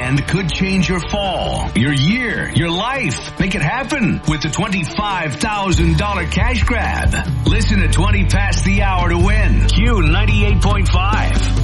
weekend could change your fall, your year, your life. Make it happen with the $25,000 cash grab. Listen at 20 past the hour to win. Q 98.5.